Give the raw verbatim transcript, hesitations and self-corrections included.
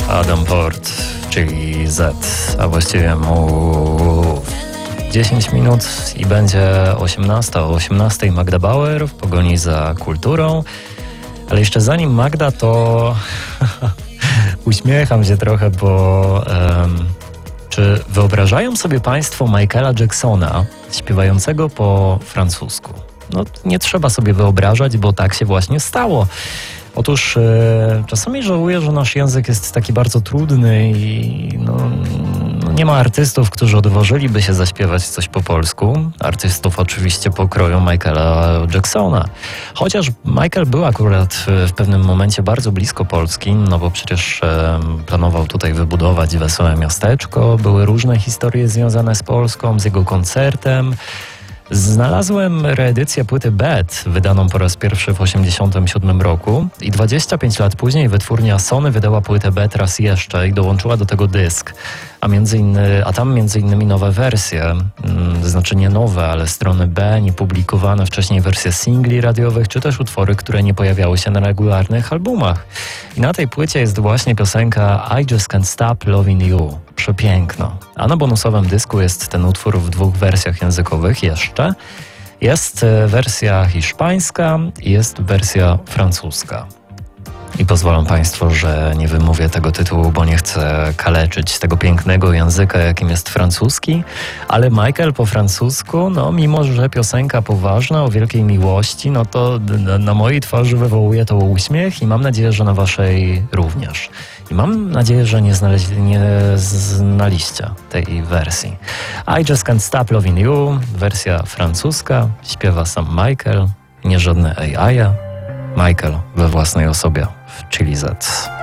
Adam Port, czyli Z, a właściwie mu dziesięć minut i będzie osiemnasta. O osiemnastej Magda Bauer w pogoni za kulturą. Ale jeszcze zanim Magda, to uśmiecham się trochę, bo um, czy wyobrażają sobie Państwo Michaela Jacksona śpiewającego po francusku? No nie trzeba sobie wyobrażać, bo tak się właśnie stało. Otóż e, czasami żałuję, że nasz język jest taki bardzo trudny i no, no nie ma artystów, którzy odważyliby się zaśpiewać coś po polsku. Artystów oczywiście pokroju Michaela Jacksona. Chociaż Michael był akurat w, w pewnym momencie bardzo blisko Polski, no bo przecież e, planował tutaj wybudować wesołe miasteczko. Były różne historie związane z Polską, z jego koncertem. Znalazłem reedycję płyty Bad, wydaną po raz pierwszy w osiemdziesiątym siódmym roku i dwadzieścia pięć lat później wytwórnia Sony wydała płytę Bad raz jeszcze i dołączyła do tego dysk, a, między inny, a tam między innymi nowe wersje, hmm, znaczy nie nowe, ale strony B, niepublikowane wcześniej wersje singli radiowych, czy też utwory, które nie pojawiały się na regularnych albumach. I na tej płycie jest właśnie piosenka I Just Can't Stop Loving You. Przepiękno. A na bonusowym dysku jest ten utwór w dwóch wersjach językowych jeszcze. Jest wersja hiszpańska i jest wersja francuska. I pozwolą Państwo, że nie wymówię tego tytułu, bo nie chcę kaleczyć tego pięknego języka, jakim jest francuski, ale Michael po francusku, no mimo że piosenka poważna o wielkiej miłości, no to na mojej twarzy wywołuje to uśmiech i mam nadzieję, że na Waszej również. I mam nadzieję, że nie, znaleźli, nie znaliście tej wersji. I Just Can't Stop Loving You, wersja francuska, śpiewa sam Michael, nie żadne A I. Michael we własnej osobie w Chili Z.